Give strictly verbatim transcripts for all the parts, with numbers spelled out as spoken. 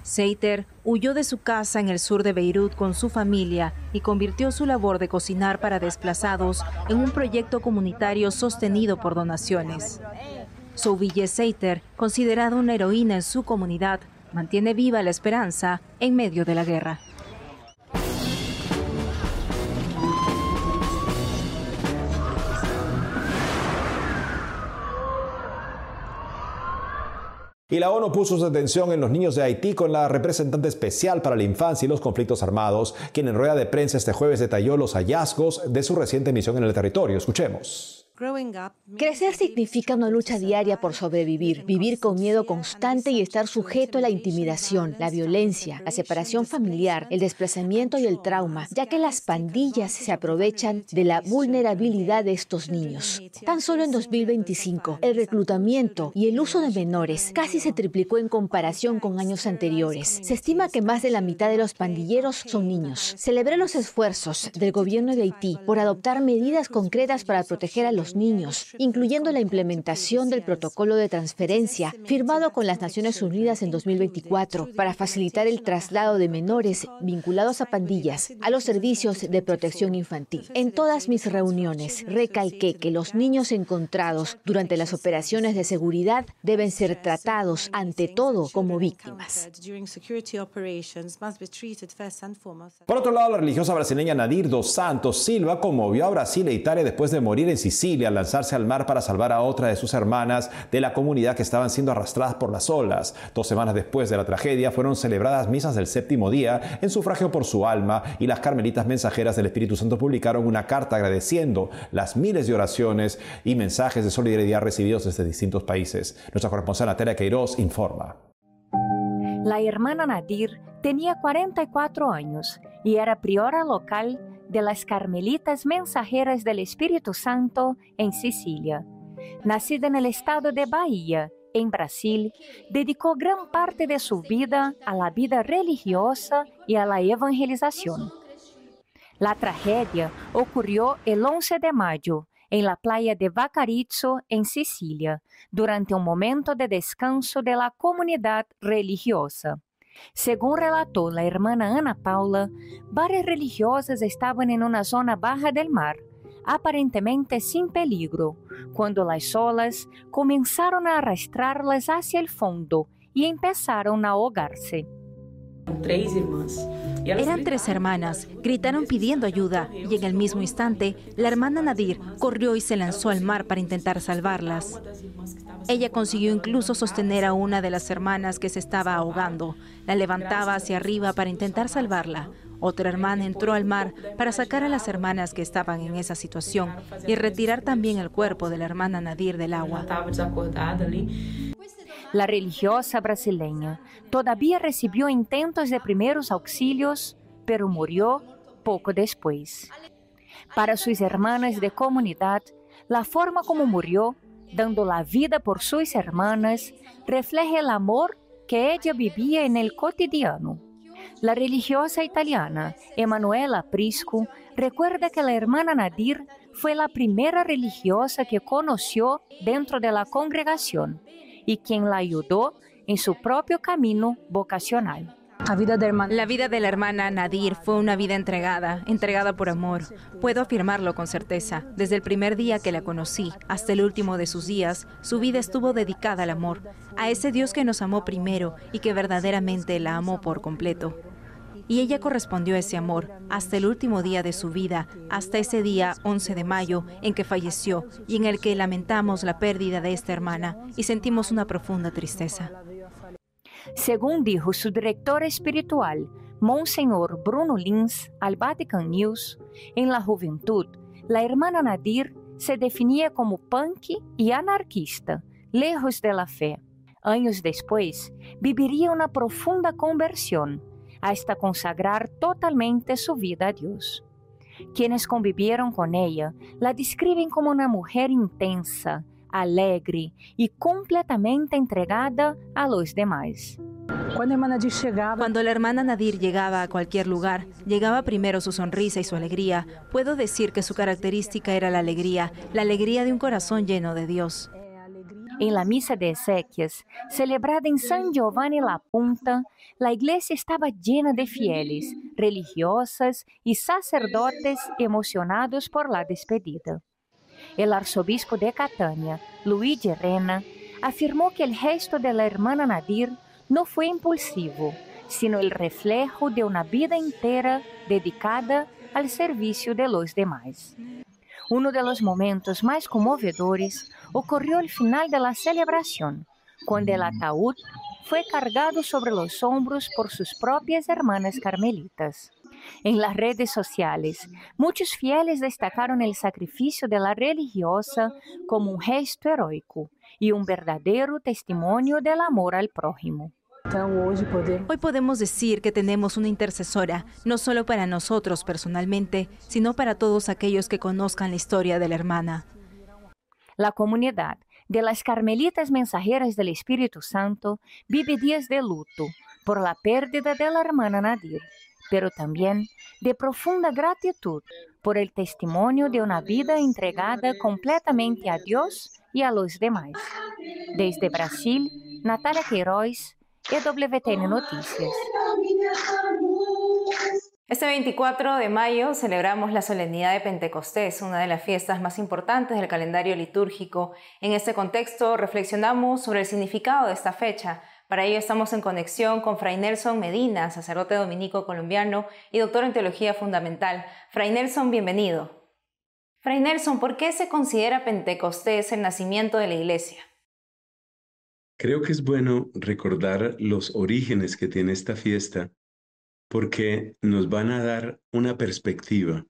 Seiter huyó de su casa en el sur de Beirut con su familia y convirtió su labor de cocinar para desplazados en un proyecto comunitario sostenido por donaciones. Souville Seiter, considerada una heroína en su comunidad, mantiene viva la esperanza en medio de la guerra. Y la ONU puso su atención en los niños de Haití con la representante especial para la infancia y los conflictos armados, quien en rueda de prensa este jueves detalló los hallazgos de su reciente misión en el territorio. Escuchemos. Crecer significa una lucha diaria por sobrevivir, vivir con miedo constante y estar sujeto a la intimidación, la violencia, la separación familiar, el desplazamiento y el trauma, ya que las pandillas se aprovechan de la vulnerabilidad de estos niños. Tan solo en dos mil veinticinco, el reclutamiento y el uso de menores casi se triplicó en comparación con años anteriores. Se estima que más de la mitad de los pandilleros son niños. Celebré los esfuerzos del gobierno de Haití por adoptar medidas concretas para proteger a los niños, incluyendo la implementación del protocolo de transferencia firmado con las Naciones Unidas en dos mil veinticuatro para facilitar el traslado de menores vinculados a pandillas a los servicios de protección infantil. En todas mis reuniones recalqué que los niños encontrados durante las operaciones de seguridad deben ser tratados ante todo como víctimas. Por otro lado, la religiosa brasileña Nadir dos Santos Silva conmovió a Brasil e Italia después de morir en Sicilia al lanzarse al mar para salvar a otra de sus hermanas de la comunidad que estaban siendo arrastradas por las olas. Dos semanas después de la tragedia fueron celebradas misas del séptimo día en sufragio por su alma y las carmelitas mensajeras del Espíritu Santo publicaron una carta agradeciendo las miles de oraciones y mensajes de solidaridad recibidos desde distintos países. Nuestra corresponsal Natalia Queiroz informa. La hermana Nadir tenía cuarenta y cuatro años y era priora local de las Carmelitas Mensajeras del Espíritu Santo en Sicilia. Nacida en el estado de Bahía, en Brasil, dedicó gran parte de su vida a la vida religiosa y a la evangelización. La tragedia ocurrió el once de mayo en la playa de Vacarizzo, en Sicilia, durante un momento de descanso de la comunidad religiosa. Según relató la hermana Ana Paula, varias religiosas estaban en una zona baja del mar, aparentemente sin peligro, cuando las olas comenzaron a arrastrarlas hacia el fondo y empezaron a ahogarse. Eran tres hermanas, gritaron pidiendo ayuda y en el mismo instante la hermana Nadir corrió y se lanzó al mar para intentar salvarlas. Ella consiguió incluso sostener a una de las hermanas que se estaba ahogando. La levantaba hacia arriba para intentar salvarla. Otra hermana entró al mar para sacar a las hermanas que estaban en esa situación y retirar también el cuerpo de la hermana Nadir del agua. La religiosa brasileña todavía recibió intentos de primeros auxilios, pero murió poco después. Para sus hermanas de comunidad, la forma como murió, dando la vida por sus hermanas, refleja el amor que ella vivía en el cotidiano. La religiosa italiana Emanuela Prisco recuerda que la hermana Nadir fue la primera religiosa que conoció dentro de la congregación y quien la ayudó en su propio camino vocacional. La vida de la hermana Nadir fue una vida entregada, entregada por amor. Puedo afirmarlo con certeza. Desde el primer día que la conocí hasta el último de sus días, su vida estuvo dedicada al amor, a ese Dios que nos amó primero y que verdaderamente la amó por completo. Y ella correspondió a ese amor hasta el último día de su vida, hasta ese día once de mayo en que falleció y en el que lamentamos la pérdida de esta hermana y sentimos una profunda tristeza. Según dijo su director espiritual, Monseñor Bruno Lins, al Vatican News, en la juventud, la hermana Nadir se definía como punk y anarquista, lejos de la fe. Años después, viviría una profunda conversión, hasta consagrar totalmente su vida a Dios. Quienes convivieron con ella la describen como una mujer intensa, alegre y completamente entregada a los demás. Cuando la hermana Nadir llegaba a cualquier lugar, llegaba primero su sonrisa y su alegría. Puedo decir que su característica era la alegría, la alegría de un corazón lleno de Dios. En la misa de exequias, celebrada en San Giovanni la Punta, la iglesia estaba llena de fieles, religiosas y sacerdotes emocionados por la despedida. El arzobispo de Catania, Luigi Rena, afirmó que el gesto de la hermana Nadir no fue impulsivo, sino el reflejo de una vida entera dedicada al servicio de los demás. Uno de los momentos más conmovedores ocurrió al final de la celebración, cuando el ataúd fue cargado sobre los hombros por sus propias hermanas carmelitas. En las redes sociales, muchos fieles destacaron el sacrificio de la religiosa como un gesto heroico y un verdadero testimonio del amor al prójimo. Hoy podemos decir que tenemos una intercesora, no solo para nosotros personalmente, sino para todos aquellos que conozcan la historia de la hermana. La comunidad de las Carmelitas Mensajeras del Espíritu Santo vive días de luto por la pérdida de la hermana Nadir, pero también de profunda gratitud por el testimonio de una vida entregada completamente a Dios y a los demás. Desde Brasil, Natalia Queiroz, E W T N Noticias. Este veinticuatro de mayo celebramos la solemnidad de Pentecostés, una de las fiestas más importantes del calendario litúrgico. En este contexto reflexionamos sobre el significado de esta fecha. Para ello estamos en conexión con Fray Nelson Medina, sacerdote dominico colombiano y doctor en teología fundamental. Fray Nelson, bienvenido. Fray Nelson, ¿por qué se considera Pentecostés el nacimiento de la Iglesia? Creo que es bueno recordar los orígenes que tiene esta fiesta porque nos van a dar una perspectiva.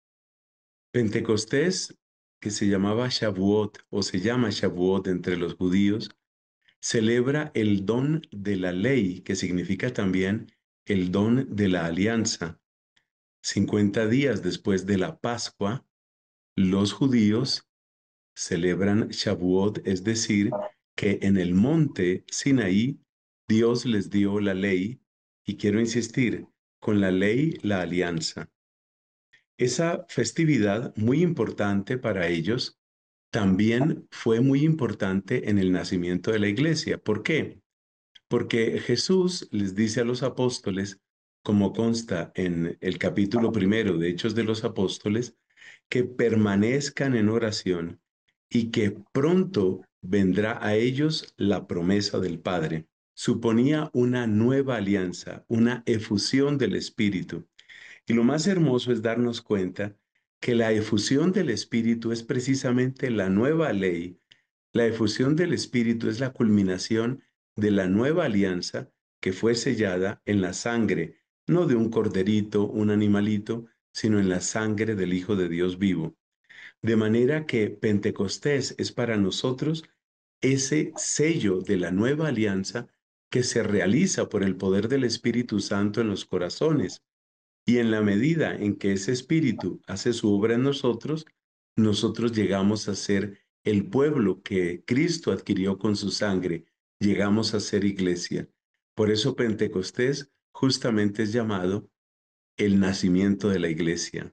Pentecostés, que se llamaba Shavuot o se llama Shavuot entre los judíos, celebra el don de la ley, que significa también el don de la alianza. cincuenta días después de la Pascua, los judíos celebran Shavuot, es decir, que en el monte Sinaí Dios les dio la ley, y quiero insistir, con la ley la alianza. Esa festividad muy importante para ellos también fue muy importante en el nacimiento de la iglesia. ¿Por qué? Porque Jesús les dice a los apóstoles, como consta en el capítulo primero de Hechos de los Apóstoles, que permanezcan en oración y que pronto vendrá a ellos la promesa del Padre. Suponía una nueva alianza, una efusión del Espíritu. Y lo más hermoso es darnos cuenta que la efusión del Espíritu es precisamente la nueva ley. La efusión del Espíritu es la culminación de la nueva alianza que fue sellada en la sangre, no de un corderito, un animalito, sino en la sangre del Hijo de Dios vivo. De manera que Pentecostés es para nosotros ese sello de la nueva alianza que se realiza por el poder del Espíritu Santo en los corazones. Y en la medida en que ese Espíritu hace su obra en nosotros, nosotros llegamos a ser el pueblo que Cristo adquirió con su sangre. Llegamos a ser iglesia. Por eso Pentecostés justamente es llamado el nacimiento de la iglesia.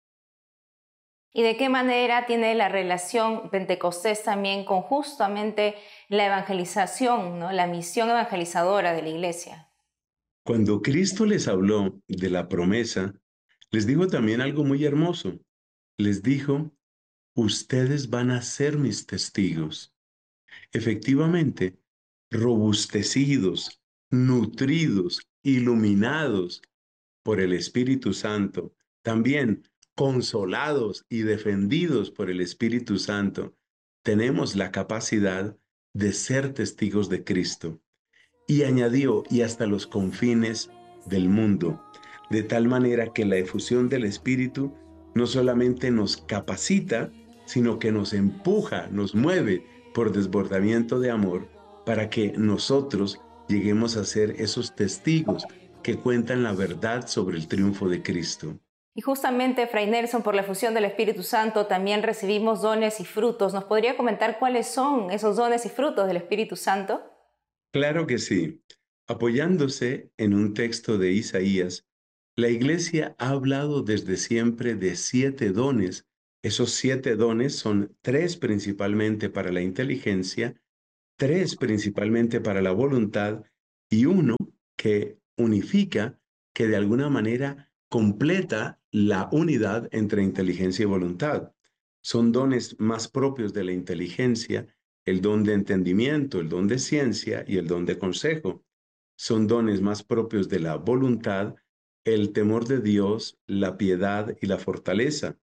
¿Y de qué manera tiene la relación Pentecostés también con justamente la evangelización, ¿no? La misión evangelizadora de la iglesia? Cuando Cristo les habló de la promesa, les dijo también algo muy hermoso. Les dijo, ustedes van a ser mis testigos. Efectivamente, robustecidos, nutridos, iluminados por el Espíritu Santo, también consolados y defendidos por el Espíritu Santo, tenemos la capacidad de ser testigos de Cristo. Y añadió, y hasta los confines del mundo, de tal manera que la efusión del Espíritu no solamente nos capacita, sino que nos empuja, nos mueve por desbordamiento de amor para que nosotros lleguemos a ser esos testigos que cuentan la verdad sobre el triunfo de Cristo. Y justamente, Fray Nelson, por la efusión del Espíritu Santo también recibimos dones y frutos. ¿Nos podría comentar cuáles son esos dones y frutos del Espíritu Santo? Claro que sí. Apoyándose en un texto de Isaías, la Iglesia ha hablado desde siempre de siete dones. Esos siete dones son tres principalmente para la inteligencia tres principalmente para la voluntad y uno que unifica, que de alguna manera completa la unidad entre inteligencia y voluntad. Son dones más propios de la inteligencia, el don de entendimiento, el don de ciencia y el don de consejo. Son dones más propios de la voluntad, el temor de Dios, la piedad y la fortaleza.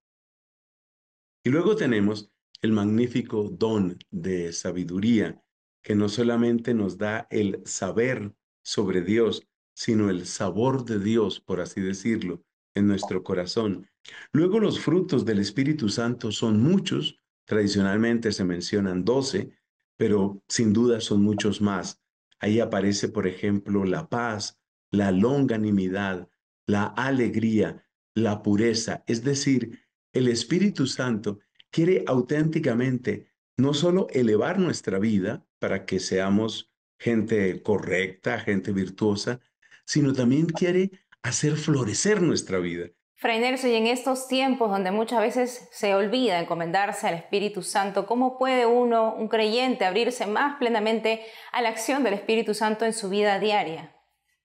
Y luego tenemos el magnífico don de sabiduría, que no solamente nos da el saber sobre Dios, sino el sabor de Dios, por así decirlo, en nuestro corazón. Luego los frutos del Espíritu Santo son muchos, tradicionalmente se mencionan doce, pero sin duda son muchos más. Ahí aparece, por ejemplo, la paz, la longanimidad, la alegría, la pureza. Es decir, el Espíritu Santo quiere auténticamente no solo elevar nuestra vida para que seamos gente correcta, gente virtuosa, sino también quiere hacer florecer nuestra vida. Fray Nelson, y en estos tiempos donde muchas veces se olvida encomendarse al Espíritu Santo, ¿cómo puede uno, un creyente, abrirse más plenamente a la acción del Espíritu Santo en su vida diaria?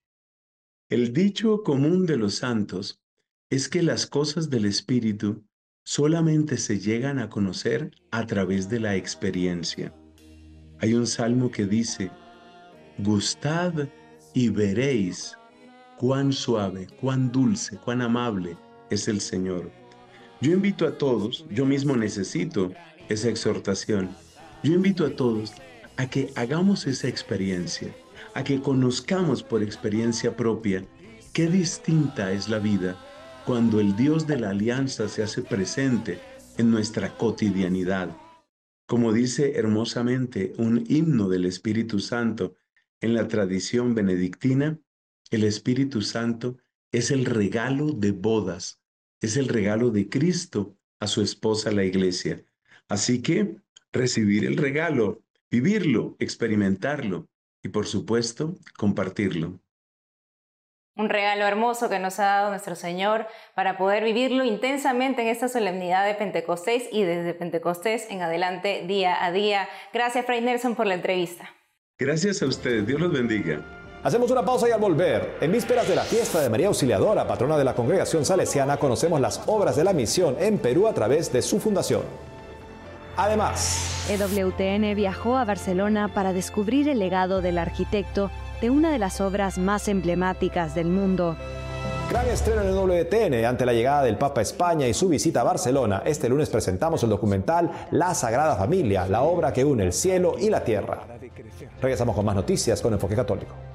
El dicho común de los santos es que las cosas del Espíritu solamente se llegan a conocer a través de la experiencia. Hay un salmo que dice: gustad y veréis cuán suave, cuán dulce, cuán amable es el Señor. Yo invito a todos, yo mismo necesito esa exhortación, yo invito a todos a que hagamos esa experiencia, a que conozcamos por experiencia propia qué distinta es la vida cuando el Dios de la alianza se hace presente en nuestra cotidianidad. Como dice hermosamente un himno del Espíritu Santo en la tradición benedictina, el Espíritu Santo es el regalo de bodas, es el regalo de Cristo a su esposa la Iglesia. Así que recibir el regalo, vivirlo, experimentarlo y por supuesto compartirlo. Un regalo hermoso que nos ha dado nuestro Señor para poder vivirlo intensamente en esta solemnidad de Pentecostés y desde Pentecostés en adelante día a día. Gracias, Fray Nelson, por la entrevista. Gracias a ustedes. Dios los bendiga. Hacemos una pausa y al volver, en vísperas de la fiesta de María Auxiliadora, patrona de la Congregación Salesiana, conocemos las obras de la misión en Perú a través de su fundación. Además, E W T N viajó a Barcelona para descubrir el legado del arquitecto de una de las obras más emblemáticas del mundo. gran estreno en E W T N ante la llegada del Papa a España y su visita a Barcelona. Este lunes presentamos el documental La Sagrada Familia, la obra que une el cielo y la tierra. Regresamos con más noticias con Enfoque Católico.